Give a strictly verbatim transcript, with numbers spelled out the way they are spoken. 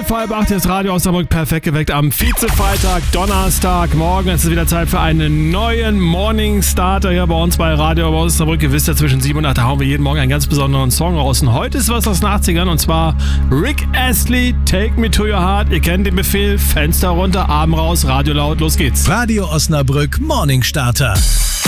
elf, halb acht ist Radio Osnabrück perfekt geweckt am Vize-Freitag, Donnerstag. Morgen ist es wieder Zeit für einen neuen Morning Starter hier bei uns bei Radio Osnabrück. Ihr wisst ja, zwischen sieben und acht hauen wir jeden Morgen einen ganz besonderen Song raus. Und heute ist was aus den achtzigern und zwar Rick Astley, Take Me to Your Heart. Ihr kennt den Befehl, Fenster runter, Arm raus, Radio laut, los geht's. Radio Osnabrück Morning Starter.